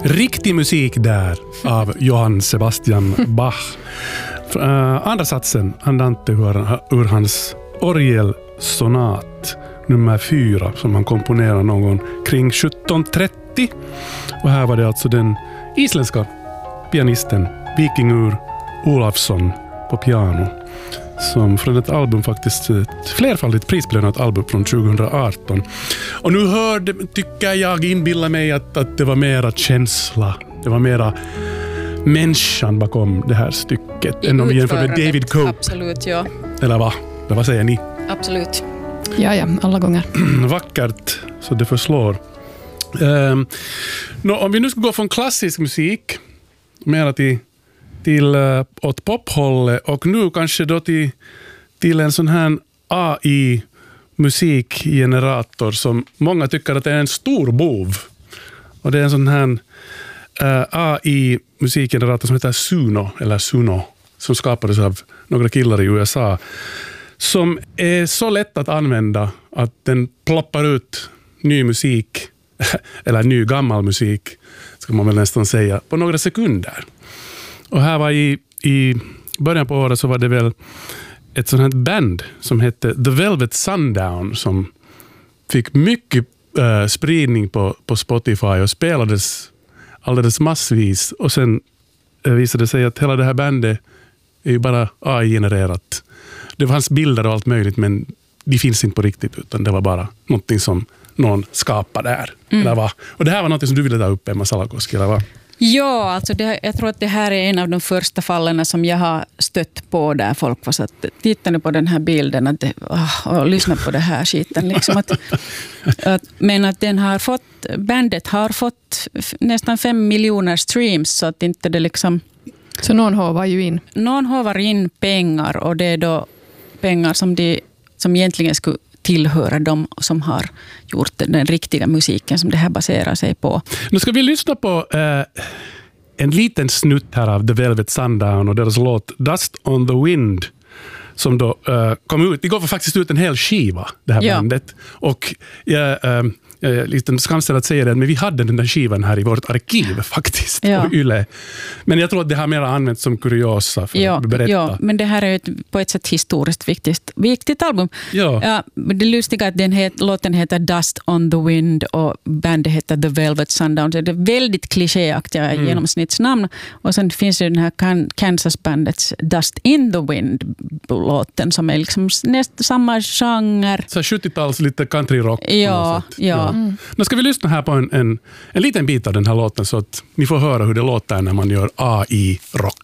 Riktig musik där av Johann Sebastian Bach. Andra satsen, Andante ur hans orgelsonat nummer 4 som han komponerar någon gång kring 1730. Och här var det alltså den isländska pianisten Vikingur Olafsson på piano som från ett album faktiskt ett flerfaldigt prisbelönat album från 2018. Och nu tycker jag inbillar mig att det var mera känsla. Det var mera människan bakom det här stycket än om vi jämför med David Cope. Absolut, ja. Eller vad säger ni? Absolut. Ja, alla gånger. Vackert, så det förslår. Om vi nu ska gå från klassisk musik mera till åt pophållet och nu kanske då till en sån här AI-musikgenerator som många tycker att det är en stor bov. Och det är en sån här AI-musikgenerator som heter Suno som skapades av några killar i USA som är så lätt att använda att den ploppar ut ny musik eller ny gammal musik ska man väl nästan säga på några sekunder. Och här var i början på året så var det väl ett sånt här band som hette The Velvet Sundown som fick mycket spridning på Spotify och spelades alldeles massvis. Och sen visade det sig att hela det här bandet är ju bara AI-genererat. Det fanns bilder och allt möjligt men de finns inte på riktigt utan det var bara någonting som någon skapade där. Eller va? Och det här var något som du ville ta upp, Emma Salakoski, eller va? Ja, alltså jag tror att det här är en av de första fallen som jag har stött på där folk var så att titta nu på den här bilden och lyssna på det här skiten. Liksom men att bandet har fått nästan 5 miljoner streams så att inte det liksom... Så någon hovar ju in. Någon hovar in pengar och det är då pengar som egentligen skulle tillhöra de som har gjort den riktiga musiken som det här baserar sig på. Nu ska vi lyssna på en liten snutt här av The Velvet Sundown och deras låt Dust on the Wind som då kom ut. Det går faktiskt ut en hel skiva, det här bandet. Och lite skamställd att säga det, men vi hade den där skivan här i vårt arkiv faktiskt på Yle. Men jag tror att det har mer använts som kuriosa för att berätta. Ja, men det här är på ett sätt historiskt viktigt album. Ja, det lustiga är att låten heter Dust on the Wind och bandet heter The Velvet Sundown. Det är väldigt klichéaktiga genomsnittsnamn. Och sen finns det den här Kansas-bandets Dust in the Wind-låten som är liksom nästan samma genre. Så 70-tals lite countryrock. Ja. Nu ska vi lyssna här på en liten bit av den här låten så att ni får höra hur det låter när man gör AI-rock.